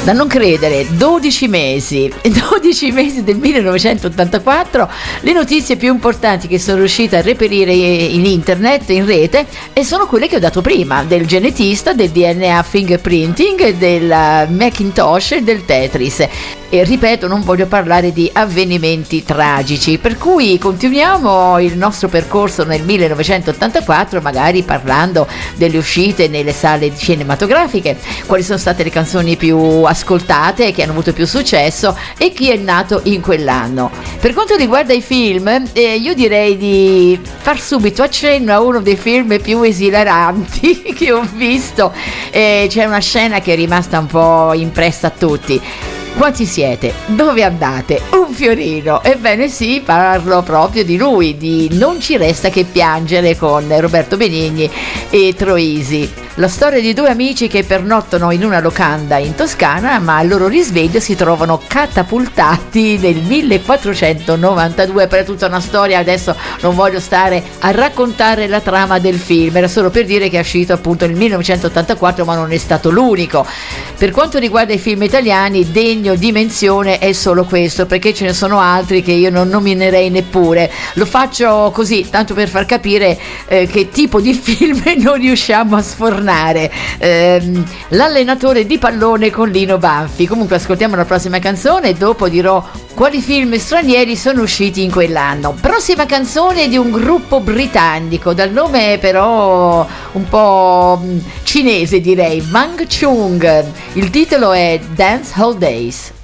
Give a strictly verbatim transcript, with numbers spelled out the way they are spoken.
Da non credere, dodici mesi, dodici mesi del millenovecentottantaquattro, le notizie più importanti che sono riuscita a reperire in internet, in rete, e sono quelle che ho dato prima, del genetista, del D N A fingerprinting, del Macintosh e del Tetris. E ripeto, non voglio parlare di avvenimenti tragici, per cui continuiamo il nostro percorso nel millenovecentottantaquattro, magari parlando delle uscite nelle sale cinematografiche, quali sono state le canzoni più ascoltate, che hanno avuto più successo e chi è nato in quell'anno. Per quanto riguarda i film, eh, io direi di far subito accenno a uno dei film più esilaranti che ho visto. Eh, c'è una scena che è rimasta un po' impressa a tutti. Quanti siete? Dove andate? Un fiorino. Ebbene sì, parlo proprio di lui, di Non ci resta che piangere, con Roberto Benigni e Troisi. La storia di due amici che pernottano in una locanda in Toscana, ma al loro risveglio si trovano catapultati nel millequattrocentonovantadue. Per tutta una storia, adesso non voglio stare a raccontare la trama del film, era solo per dire che è uscito appunto nel millenovecentottantaquattro, ma non è stato l'unico. Per quanto riguarda i film italiani, degno di menzione è solo questo, perché ce ne sono altri che io non nominerei neppure. Lo faccio così, tanto per far capire eh, che tipo di film non riusciamo a sfornare. Ehm, l'allenatore di pallone con Lino Banfi. Comunque ascoltiamo la prossima canzone e dopo dirò quali film stranieri sono usciti in quell'anno. Prossima canzone di un gruppo britannico, dal nome però un po' cinese direi, Wang Chung. Il titolo è Dance Hall Days.